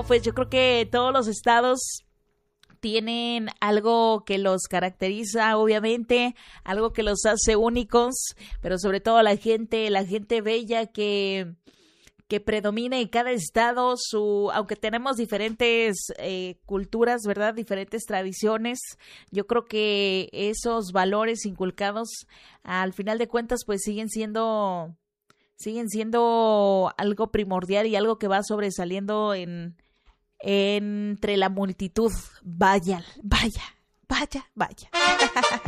pues yo creo que todos los estados tienen algo que los caracteriza, obviamente, algo que los hace únicos, pero sobre todo la gente bella que predomina en cada estado, aunque tenemos diferentes culturas, ¿verdad? Diferentes tradiciones, yo creo que esos valores inculcados, al final de cuentas, pues siguen siendo algo primordial y algo que va sobresaliendo entre la multitud. Vaya.